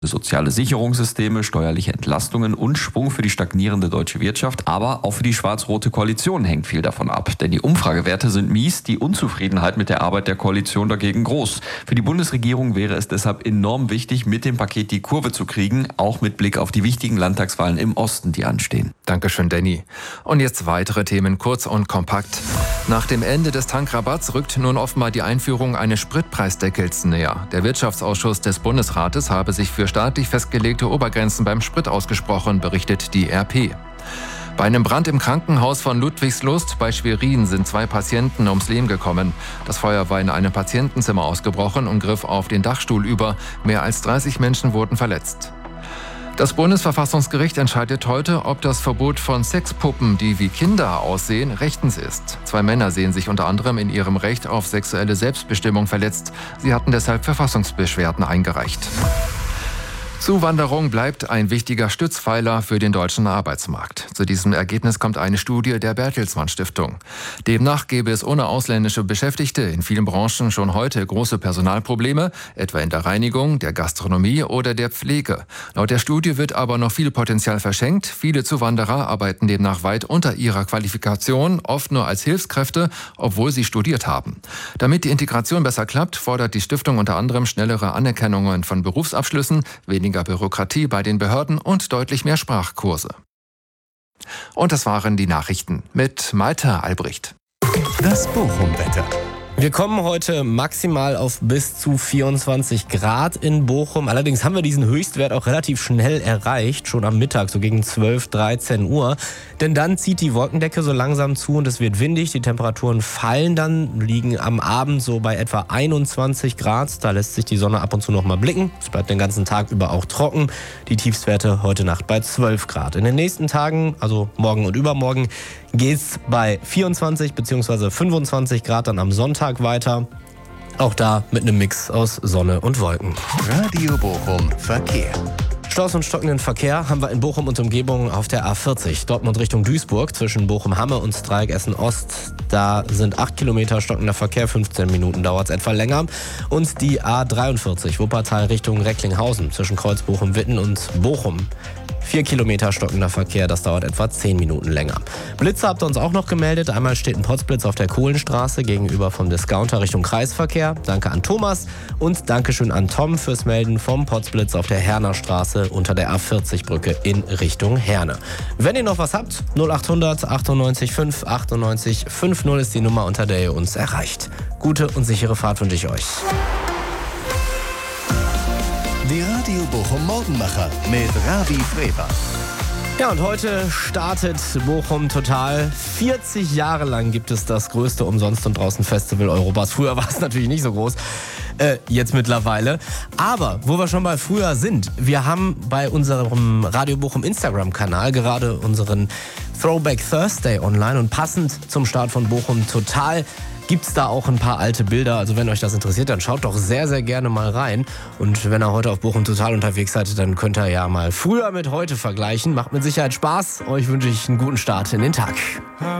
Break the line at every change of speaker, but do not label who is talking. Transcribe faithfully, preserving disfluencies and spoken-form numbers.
Soziale Sicherungssysteme, steuerliche Entlastungen und Schwung für die stagnierende deutsche Wirtschaft, aber auch für die schwarz-rote Koalition hängt viel davon ab. Denn die Umfragewerte sind mies, die Unzufriedenheit mit der Arbeit der Koalition dagegen groß. Für die Bundesregierung wäre es deshalb enorm wichtig, mit dem Paket die Kurve zu kriegen, auch mit Blick auf die wichtigen Landtagswahlen im Osten, die anstehen.
Dankeschön, Danny. Und jetzt weitere Themen, kurz und kompakt. Nach dem Ende des Tankrabatts rückt nun offenbar die Einführung eines Spritpreisdeckels näher. Der Wirtschaftsausschuss des Bundesrates habe sich für staatlich festgelegte Obergrenzen beim Sprit ausgesprochen, berichtet die R P. Bei einem Brand im Krankenhaus von Ludwigslust bei Schwerin sind zwei Patienten ums Leben gekommen. Das Feuer war in einem Patientenzimmer ausgebrochen und griff auf den Dachstuhl über. Mehr als dreißig Menschen wurden verletzt. Das Bundesverfassungsgericht entscheidet heute, ob das Verbot von Sexpuppen, die wie Kinder aussehen, rechtens ist. Zwei Männer sehen sich unter anderem in ihrem Recht auf sexuelle Selbstbestimmung verletzt. Sie hatten deshalb Verfassungsbeschwerden eingereicht. Zuwanderung bleibt ein wichtiger Stützpfeiler für den deutschen Arbeitsmarkt. Zu diesem Ergebnis kommt eine Studie der Bertelsmann Stiftung. Demnach gäbe es ohne ausländische Beschäftigte in vielen Branchen schon heute große Personalprobleme, etwa in der Reinigung, der Gastronomie oder der Pflege. Laut der Studie wird aber noch viel Potenzial verschenkt. Viele Zuwanderer arbeiten demnach weit unter ihrer Qualifikation, oft nur als Hilfskräfte, obwohl sie studiert haben. Damit die Integration besser klappt, fordert die Stiftung unter anderem schnellere Anerkennungen von Berufsabschlüssen, weniger Bürokratie bei den Behörden und deutlich mehr Sprachkurse. Und das waren die Nachrichten mit Malte Albrecht.
Das Bochum-Wetter. Wir kommen heute maximal auf bis zu vierundzwanzig Grad in Bochum. Allerdings haben wir diesen Höchstwert auch relativ schnell erreicht, schon am Mittag, so gegen zwölf, dreizehn Uhr. Denn dann zieht die Wolkendecke so langsam zu und es wird windig. Die Temperaturen fallen dann, liegen am Abend so bei etwa einundzwanzig Grad. Da lässt sich die Sonne ab und zu noch mal blicken. Es bleibt den ganzen Tag über auch trocken. Die Tiefstwerte heute Nacht bei zwölf Grad. In den nächsten Tagen, also morgen und übermorgen, geht es bei vierundzwanzig bzw. fünfundzwanzig Grad dann am Sonntag weiter. Auch da mit einem Mix aus Sonne und Wolken.
Radio Bochum Verkehr.
Staus und stockenden Verkehr haben wir in Bochum und Umgebung auf der A vierzig. Dortmund Richtung Duisburg zwischen Bochum-Hamme und Dreieck Essen-Ost. Da sind acht Kilometer stockender Verkehr, fünfzehn Minuten dauert es etwa länger. Und die A dreiundvierzig Wuppertal Richtung Recklinghausen zwischen Kreuz Bochum-Witten und Bochum. Vier Kilometer stockender Verkehr, das dauert etwa zehn Minuten länger. Blitze habt ihr uns auch noch gemeldet. Einmal steht ein Potzblitz auf der Kohlenstraße gegenüber vom Discounter Richtung Kreisverkehr. Danke an Thomas und Dankeschön an Tom fürs Melden vom Potzblitz auf der Herner Straße unter der A vierzig Brücke in Richtung Herne. Wenn ihr noch was habt, null achthundert achtundneunzig fünf achtundneunzig fünfzig ist die Nummer, unter der ihr uns erreicht. Gute und sichere Fahrt wünsche ich euch.
Die Radio Bochum Morgenmacher mit Ravi Freber.
Ja, und heute startet Bochum total. vierzig Jahre lang gibt es das größte Umsonst- und Draußen-Festival Europas. Früher war es natürlich nicht so groß, äh, jetzt mittlerweile. Aber wo wir schon bei früher sind, wir haben bei unserem Radio Bochum Instagram-Kanal gerade unseren Throwback Thursday online. Und passend zum Start von Bochum total gibt es da auch ein paar alte Bilder. Also wenn euch das interessiert, dann schaut doch sehr, sehr gerne mal rein. Und wenn ihr heute auf Bochum Total unterwegs seid, dann könnt ihr ja mal früher mit heute vergleichen. Macht mit Sicherheit Spaß. Euch wünsche ich einen guten Start in den Tag.